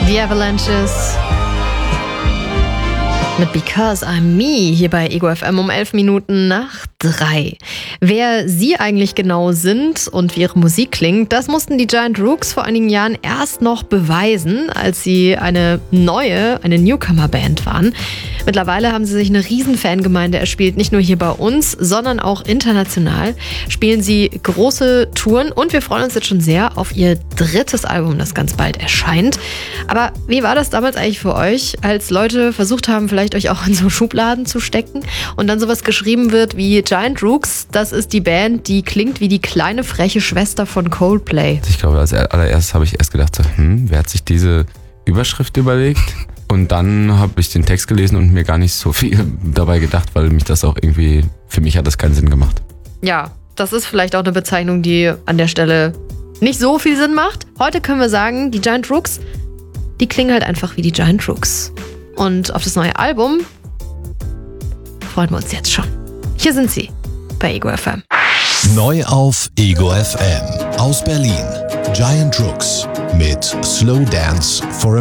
The Avalanches mit Because I'm Me hier bei Ego FM um 11 Minuten nach 3. Wer sie eigentlich genau sind und wie ihre Musik klingt, das mussten die Giant Rooks vor einigen Jahren erst noch beweisen, als sie eine Newcomer-Band waren. Mittlerweile haben sie sich eine riesen Fangemeinde erspielt, nicht nur hier bei uns, sondern auch international spielen sie große Touren und wir freuen uns jetzt schon sehr auf ihr drittes Album, das ganz bald erscheint. Aber wie war das damals eigentlich für euch, als Leute versucht haben, vielleicht euch auch in so Schubladen zu stecken und dann sowas geschrieben wird wie Giant Rooks, das ist die Band, die klingt wie die kleine freche Schwester von Coldplay? Ich glaube, als allererstes habe ich erst gedacht, so, wer hat sich diese Überschrift überlegt? Und dann habe ich den Text gelesen und mir gar nicht so viel dabei gedacht, weil für mich hat das keinen Sinn gemacht. Ja, das ist vielleicht auch eine Bezeichnung, die an der Stelle nicht so viel Sinn macht. Heute können wir sagen, die Giant Rooks, die klingen halt einfach wie die Giant Rooks. Und auf das neue Album freuen wir uns jetzt schon. Hier sind sie bei Ego FM. Neu auf Ego FM aus Berlin. Giant Rooks mit Slow Dance for a